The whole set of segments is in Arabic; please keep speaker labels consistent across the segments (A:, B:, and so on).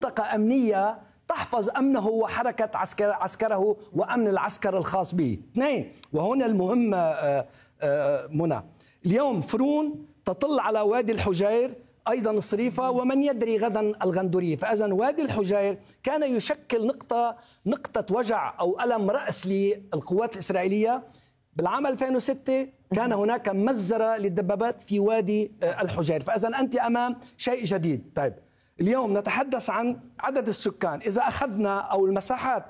A: منطقة أمنية تحفظ أمنه وحركة عسكره وأمن العسكر الخاص به. اثنين، وهنا المهم منى، اليوم فرون تطل على وادي الحجير، أيضا الصريفة، ومن يدري غدا الغندورية. فإذا وادي الحجير كان يشكل نقطة وجع أو ألم رأس للقوات الإسرائيلية. بالعام 2006 كان هناك مزرة للدبابات في وادي الحجير. فإذا أنت أمام شيء جديد. طيب اليوم نتحدث عن عدد السكان. إذا أخذنا أو المساحات،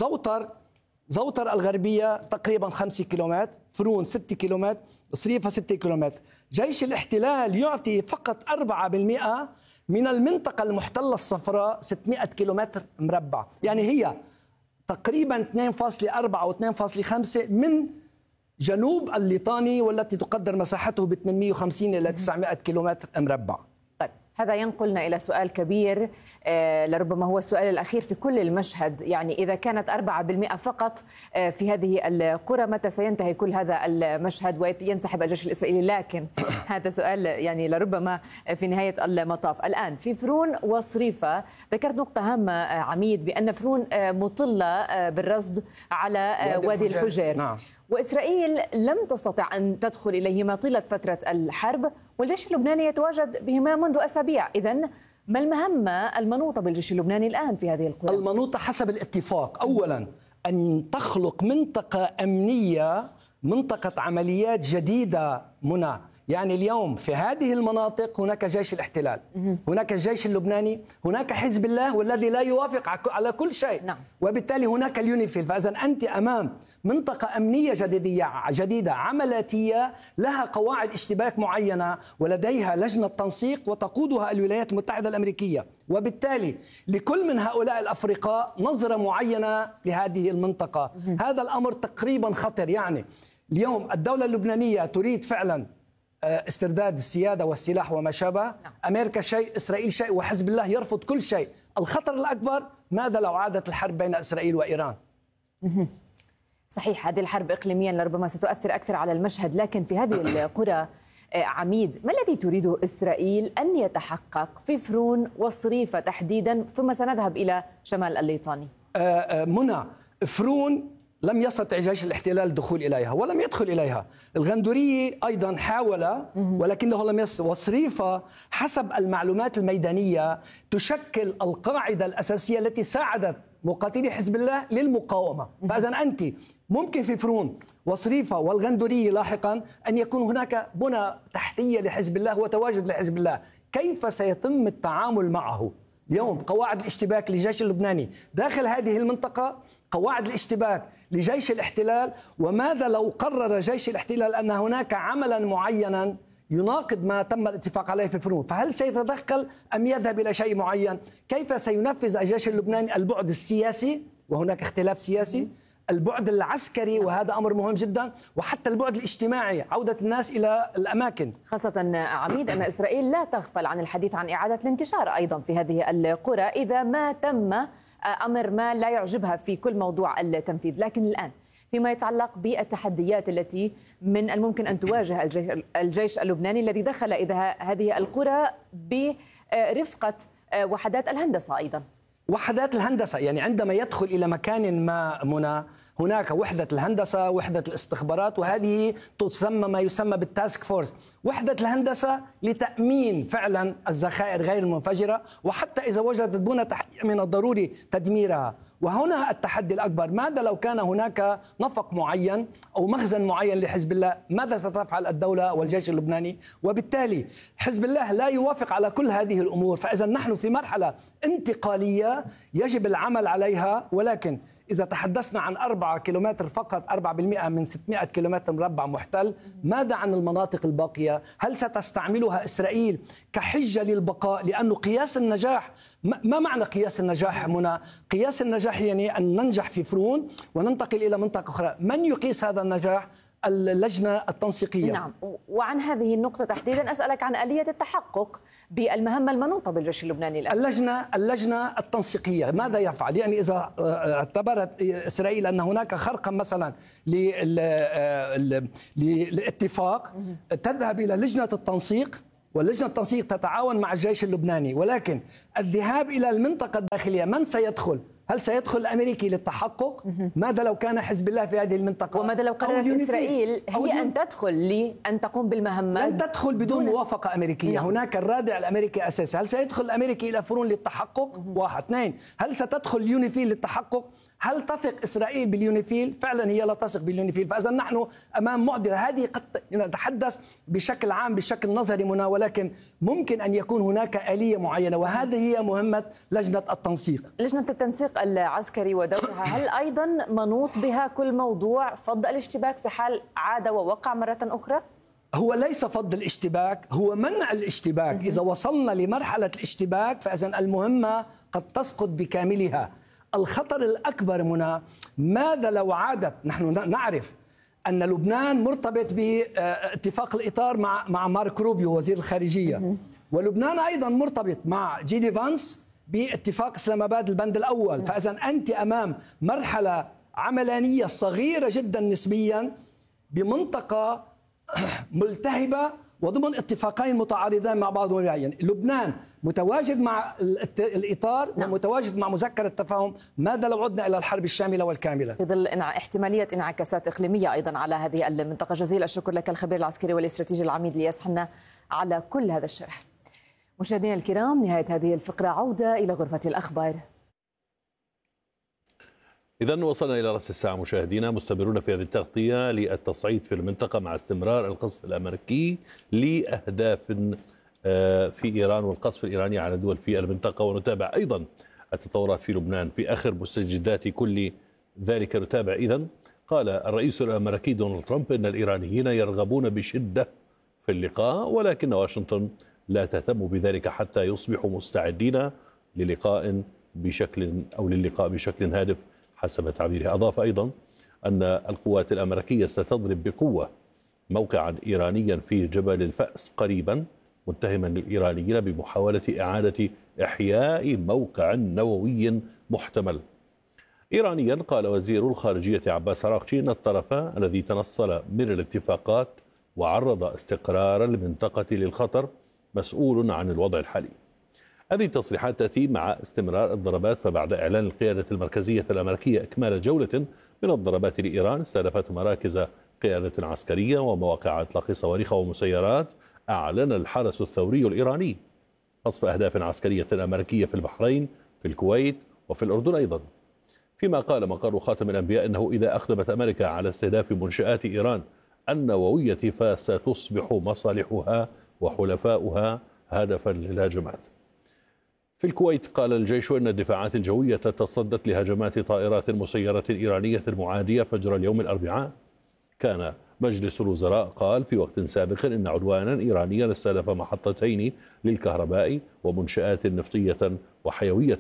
A: زوطر الغربية تقريبا 5 كيلومتر، فرون 6 كيلومتر، صريفة 6 كيلومتر. جيش الاحتلال يعطي فقط 4% من المنطقة المحتلة الصفراء 600 كيلومتر مربع، يعني هي تقريبا 2.4 أو 2.5 من جنوب الليطاني، والتي تقدر مساحته ب 850 إلى 900 كيلومتر مربع.
B: طيب هذا ينقلنا إلى سؤال كبير، لربما هو السؤال الأخير في كل المشهد. يعني إذا كانت 4% فقط في هذه القرى، متى سينتهي كل هذا المشهد وينسحب الجيش الإسرائيلي؟ لكن هذا سؤال يعني لربما في نهاية المطاف. الآن في فرون وصريفة ذكرت نقطة هامة عميد، بأن فرون مطلة بالرصد على وادي الحجير. نعم. وإسرائيل لم تستطع أن تدخل إليهما طيلة فترة الحرب، والجيش اللبناني يتواجد بهما منذ أسابيع. إذن ما المهمة المنوطة بالجيش اللبناني الآن في هذه القرى؟
A: المنوطة حسب الاتفاق أولا أن تخلق منطقة أمنية، منطقة عمليات جديدة منى. يعني اليوم في هذه المناطق هناك جيش الاحتلال، هناك الجيش اللبناني، هناك حزب الله والذي لا يوافق على كل شيء. نعم. وبالتالي هناك اليونيفيل. فإذا أنت أمام منطقة أمنية جديدة عملياتية لها قواعد اشتباك معينة، ولديها لجنة تنسيق وتقودها الولايات المتحدة الأمريكية. وبالتالي لكل من هؤلاء الأفرقاء نظرة معينة لهذه المنطقة. هذا الأمر تقريبا خطر. يعني اليوم الدولة اللبنانية تريد فعلا استرداد السيادة والسلاح وما شابه. أمريكا شيء، إسرائيل شيء، وحزب الله يرفض كل شيء. الخطر الأكبر ماذا لو عادت الحرب بين إسرائيل وإيران؟
B: صحيح، هذه الحرب إقليميا لربما ستؤثر أكثر على المشهد. لكن في هذه القرى عميد، ما الذي تريده إسرائيل أن يتحقق في فرون والصريفة تحديدا، ثم سنذهب إلى شمال الليطاني؟
A: منى، فرون لم يستطع جيش الاحتلال الدخول إليها ولم يدخل إليها. الغندورية أيضا حاول ولكنه لم يستطع. وصريفة حسب المعلومات الميدانية تشكل القاعدة الأساسية التي ساعدت مقاتلي حزب الله للمقاومة. فإذا أنت ممكن في فرون وصريفة والغندورية لاحقا أن يكون هناك بنى تحتية لحزب الله وتواجد لحزب الله. كيف سيتم التعامل معه؟ اليوم قواعد الاشتباك للجيش اللبناني داخل هذه المنطقة، قواعد الاشتباك لجيش الاحتلال. وماذا لو قرر جيش الاحتلال أن هناك عملا معينا يناقض ما تم الاتفاق عليه في فرون؟ فهل سيتدخل أم يذهب إلى شيء معين؟ كيف سينفذ الجيش اللبناني البعد السياسي، وهناك اختلاف سياسي، البعد العسكري وهذا أمر مهم جدا، وحتى البعد الاجتماعي، عودة الناس إلى الأماكن؟
B: خاصة عميد أن إسرائيل لا تغفل عن الحديث عن إعادة الانتشار أيضا في هذه القرى إذا ما تم أمر ما لا يعجبها في كل موضوع التنفيذ. لكن الآن فيما يتعلق بالتحديات التي من الممكن أن تواجه الجيش اللبناني الذي دخل إذا هذه القرى برفقة وحدات الهندسة أيضا.
A: وحدات الهندسة، يعني عندما يدخل إلى مكان ما منى هناك وحدة الهندسة، وحدة الاستخبارات، وهذه تسمى ما يسمى بالتاسك فورس. وحدة الهندسة لتأمين فعلا الذخائر غير المنفجرة، وحتى إذا وجدت بنى تحتية من الضروري تدميرها. وهنا التحدي الأكبر، ماذا لو كان هناك نفق معين أو مخزن معين لحزب الله؟ ماذا ستفعل الدولة والجيش اللبناني؟ وبالتالي حزب الله لا يوافق على كل هذه الأمور. فإذا نحن في مرحلة انتقالية يجب العمل عليها. ولكن إذا تحدثنا عن 4 كيلومتر فقط، 4% من 600 كيلومتر مربع محتل، ماذا عن المناطق الباقية؟ هل ستستعملها إسرائيل كحجة للبقاء؟ لأنه قياس النجاح، ما معنى قياس النجاح منى؟ قياس النجاح يعني أن ننجح في فرون وننتقل إلى منطقة أخرى. من يقيس هذا النجاح؟ اللجنة التنسيقية.
B: نعم، وعن هذه النقطة تحديدا أسألك عن آلية التحقق بالمهمة المنوطة بالجيش اللبناني الآن.
A: اللجنة التنسيقية ماذا يفعل؟ يعني إذا اعتبرت إسرائيل أن هناك خرقا مثلا للاتفاق، تذهب إلى لجنة التنسيق ولجنة التنسيق تتعاون مع الجيش اللبناني، ولكن الذهاب إلى المنطقة الداخلية من سيدخل؟ هل سيدخل الأمريكي للتحقق؟ ماذا لو كان حزب الله في هذه المنطقة؟
B: وماذا لو قررت إسرائيل هي أن تدخل لأن تقوم بالمهمات؟
A: لن تدخل بدون موافقة أمريكية. نعم. هناك الرادع الأمريكي أساسي. هل سيدخل الأمريكي إلى فرون للتحقق؟ واحد. اثنين، هل ستدخل اليونيفيل للتحقق؟ هل تثق إسرائيل باليونيفيل؟ فعلا هي لا تثق باليونيفيل. فإذا نحن أمام معضلة. هذه قد نتحدث بشكل عام بشكل نظري منى، ولكن ممكن أن يكون هناك آلية معينة، وهذه هي مهمة لجنة التنسيق.
B: لجنة التنسيق العسكري ودورها، هل أيضا منوط بها كل موضوع فض الاشتباك في حال عاد ووقع مرة أخرى؟
A: هو ليس فض الاشتباك، هو منع الاشتباك. إذا وصلنا لمرحلة الاشتباك فإذا المهمة قد تسقط بكاملها. الخطر الأكبر منى ماذا لو عادت؟ نحن نعرف أن لبنان مرتبط باتفاق الإطار مع مارك روبيو وزير الخارجية، ولبنان أيضا مرتبط مع جيدي فانس باتفاق إسلام آباد البند الأول. فإذا أنت أمام مرحلة عملانية صغيرة جدا نسبيا بمنطقة ملتهبة وضمن اتفاقين متعارضين مع بعضهم. يعني لبنان متواجد مع الإطار ومتواجد مع مذكرة التفاهم. ماذا لو عدنا إلى الحرب الشاملة والكاملة؟
B: في ظل احتمالية انعكاسات إقليمية أيضا على هذه المنطقة. جزيل الشكر لك الخبير العسكري والاستراتيجي العميد الياس حنا على كل هذا الشرح. مشاهدينا الكرام، نهاية هذه الفقرة، عودة إلى غرفة الأخبار.
C: إذن وصلنا إلى رأس الساعة مشاهدينا، مستمرون في هذه التغطية للتصعيد في المنطقة مع استمرار القصف الأمريكي لأهداف في إيران والقصف الإيراني على دول في المنطقة، ونتابع أيضا التطورات في لبنان في آخر مستجدات كل ذلك. نتابع إذن. قال الرئيس الأمريكي دونالد ترامب إن الإيرانيين يرغبون بشدة في اللقاء، ولكن واشنطن لا تهتم بذلك حتى يصبحوا مستعدين للقاء بشكل هادف حسب تعبيره. أضاف أيضا أن القوات الأمريكية ستضرب بقوة موقعا إيرانيا في جبل الفأس قريبا، متهما الإيرانيين بمحاولة إعادة إحياء موقع نووي محتمل. إيرانيا قال وزير الخارجية عباس عراقچي أن الطرف الذي تنصل من الاتفاقات وعرض استقرار المنطقة للخطر مسؤول عن الوضع الحالي. هذه التصريحات تأتي مع استمرار الضربات، فبعد إعلان القيادة المركزية الأمريكية إكمال جولة من الضربات لإيران استهدفت مراكز قيادة عسكرية ومواقع إطلاق صواريخ ومسيرات، أعلن الحرس الثوري الإيراني قصف أهداف عسكرية أمريكية في البحرين، في الكويت وفي الأردن أيضا. فيما قال مقر خاتم الأنبياء أنه إذا أقدمت أمريكا على استهداف منشآت إيران النووية فستصبح مصالحها وحلفاؤها هدفا للهجمات. في الكويت قال الجيش إن الدفاعات الجوية تصدت لهجمات طائرات مسيرة إيرانية معادية فجر اليوم الأربعاء. كان مجلس الوزراء قال في وقت سابق إن عدوانا إيرانيا استهدف محطتين للكهرباء ومنشآت نفطية وحيوية.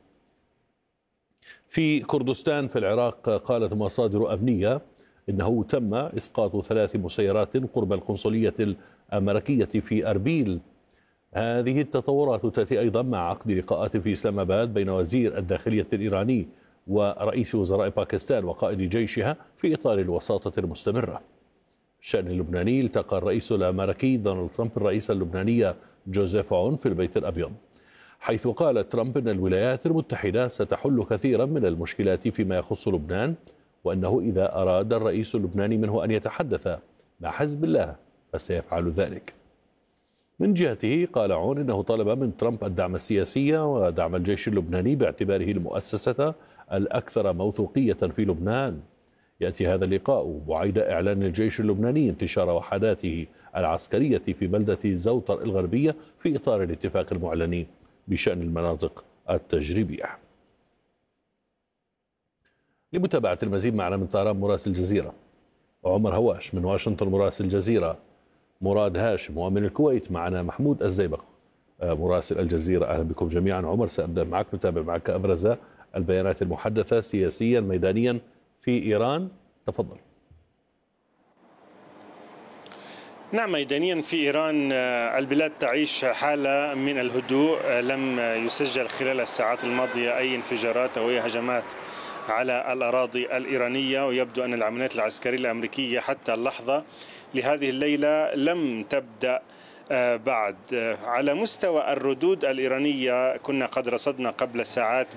C: في كردستان في العراق قالت مصادر أمنية إنه تم إسقاط 3 مسيرات قرب القنصلية الأمريكية في أربيل. هذه التطورات تأتي أيضا مع عقد لقاءات في إسلام آباد بين وزير الداخلية الإيراني ورئيس وزراء باكستان وقائد جيشها في إطار الوساطة المستمرة. في الشأن اللبناني التقى الرئيس الأمريكي دونالد ترامب الرئيس اللبناني جوزيف عون في البيت الأبيض، حيث قال ترامب أن الولايات المتحدة ستحل كثيرا من المشكلات فيما يخص لبنان، وأنه إذا أراد الرئيس اللبناني منه أن يتحدث مع حزب الله فسيفعل ذلك. من جهته قال عون إنه طلب من ترامب الدعم السياسي ودعم الجيش اللبناني باعتباره المؤسسة الأكثر موثوقية في لبنان. يأتي هذا اللقاء بعيد إعلان الجيش اللبناني انتشار وحداته العسكرية في بلدة زوطر الغربية في إطار الاتفاق المعلن بشأن المناطق التجريبية. لمتابعة المزيد معنا من طهران مراسل الجزيرة عمر هواش، من واشنطن مراسل الجزيرة مراد هاشم، ومن الكويت معنا محمود الزيبق مراسل الجزيرة. أهلا بكم جميعا. عمر، سأبدأ معك، نتابع معك أبرز البيانات المحدثة سياسيا ميدانيا في إيران. تفضل.
D: نعم، ميدانيا في إيران البلاد تعيش حالة من الهدوء، لم يسجل خلال الساعات الماضية أي انفجارات أو أي هجمات على الأراضي الإيرانية، ويبدو أن العمليات العسكرية الأمريكية حتى اللحظة لهذه الليلة لم تبدأ بعد. على مستوى الردود الإيرانية كنا قد رصدنا قبل ساعات